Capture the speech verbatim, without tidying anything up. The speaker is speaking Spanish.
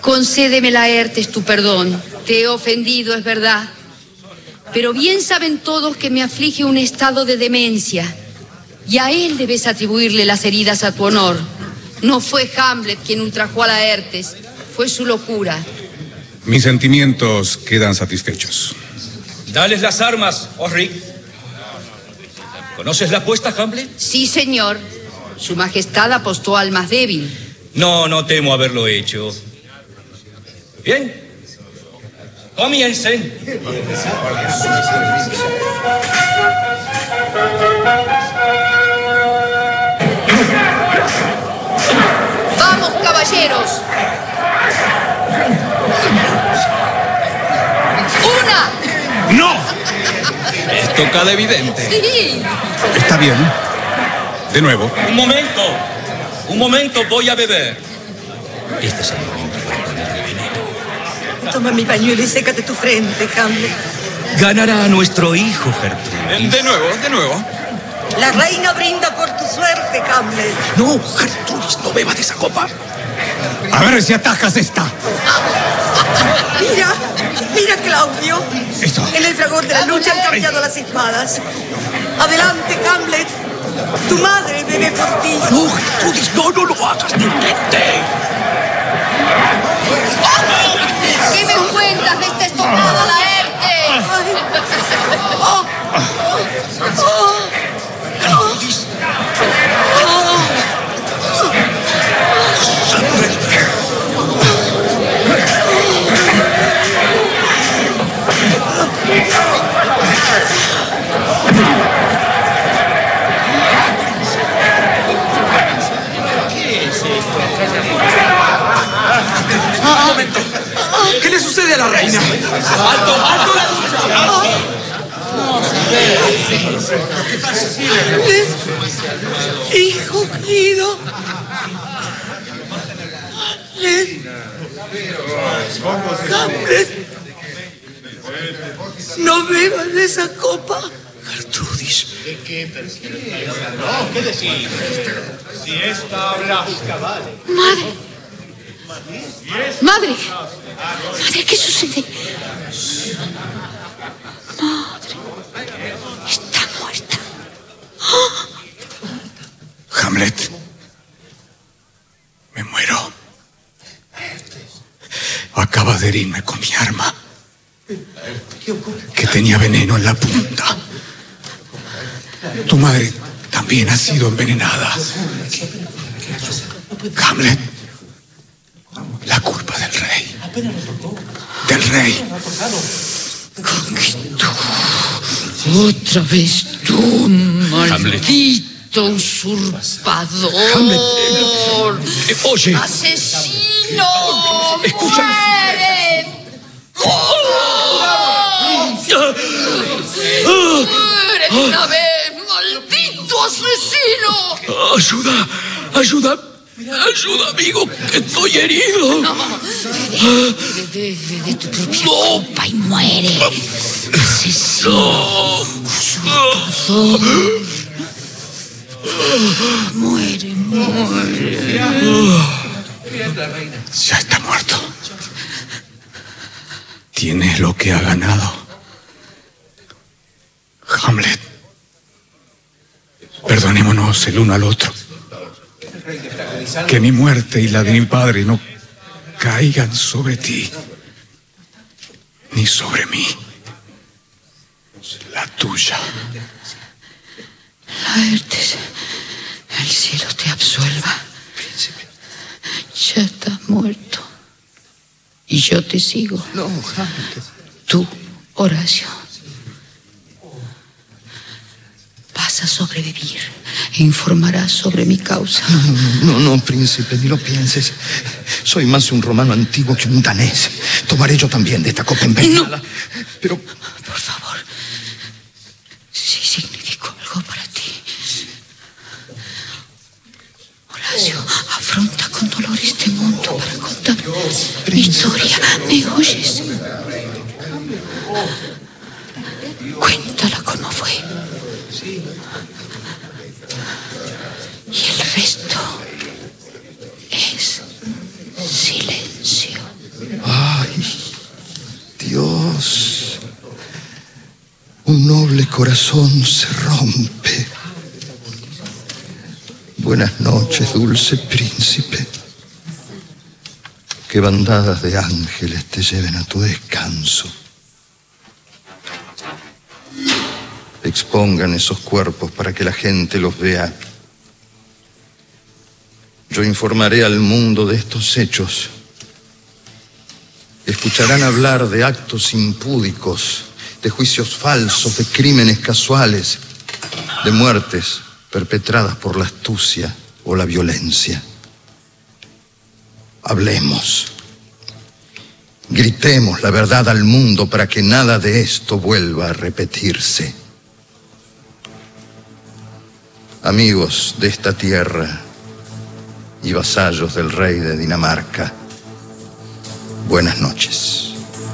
Concédeme, Laertes, tu perdón. Te he ofendido, es verdad. Pero bien saben todos que me aflige un estado de demencia. Y a él debes atribuirle las heridas a tu honor. No fue Hamlet quien ultrajó a Laertes. Fue su locura. Mis sentimientos quedan satisfechos. Dales las armas, Osric. ¿Conoces la apuesta, Hamlet? Sí, señor. Su Majestad apostó al más débil. No, no temo haberlo hecho. Bien. Comiencen. ¡Vamos, caballeros! ¡Una! ¡No! Estocada evidente. Sí. Está bien. De nuevo. Un momento. Un momento, voy a beber. Este es el momento para ponerle veneno. Toma mi pañuelo y sécate tu frente, Hamlet. Ganará a nuestro hijo, Gertrudis. De nuevo, de nuevo. La reina brinda por tu suerte, Hamlet. No, Gertrudis, no bebas de esa copa. A ver si atajas esta. Mira, mira, Claudio. Eso. En el fragor de la lucha han cambiado las espadas. Adelante, Hamlet. Tu madre bebe por ti. No, Gertrudis, no, no lo hagas, ni intentes. ¿Qué me cuentas de esta estocada, Laertes? Oh, oh, Gertrudis. Un momento. ¿Qué le sucede a la reina? ¡Alto, alto la lucha! hijo querido. Hamlet. Hamlet. No bebas de esa copa. Gertrudis. ¿De qué? No, ¿qué decir? Si esta hablasca vale. Madre. Madre. Madre, ¿qué sucede? Madre. Está muerta. ¡Oh! Hamlet. Me muero. Acaba de herirme con mi arma, que tenía veneno en la punta. Tu madre también ha sido envenenada. Hamlet, la culpa del rey. Del rey. Conquistó. Otra vez tú, maldito usurpador. Hamlet. Eh, oye. ¡Asesino! Escúchame. ¡Muere! ¡Muere de una vez, maldito asesino! Ayuda, ayuda, ayuda, amigo, que estoy herido. No, bebe, bebe de tu propia copa y muere. Asesino. Usurpador. Muere, muere. Ya está muerto. Tiene lo que ha ganado. Hamlet, perdonémonos el uno al otro. Que mi muerte y la de mi padre no caigan sobre ti, ni sobre mí. La tuya. Laertes, el cielo te absuelva. Ya estás muerto. Y yo te sigo. No, Hamlet. Tú, Horacio, vas a sobrevivir e informarás sobre mi causa. No, no, no, príncipe, ni lo pienses. Soy más un romano antiguo que un danés. Tomaré yo también de esta copa envenenada. No. Pero... Por favor, si significó algo para ti. Horacio, afronta con dolor este mundo para contar mi historia. ¿Me oyes? Cuéntala como fue. Y el resto es silencio. corazón se rompe. Buenas noches, dulce príncipe. Que bandadas de ángeles te lleven a tu descanso. Expongan esos cuerpos para que la gente los vea. Yo informaré al mundo de estos hechos. Escucharán hablar de actos impúdicos, de juicios falsos, de crímenes casuales, de muertes perpetradas por la astucia o la violencia. Hablemos. Gritemos la verdad al mundo para que nada de esto vuelva a repetirse. Amigos de esta tierra y vasallos del rey de Dinamarca, buenas noches.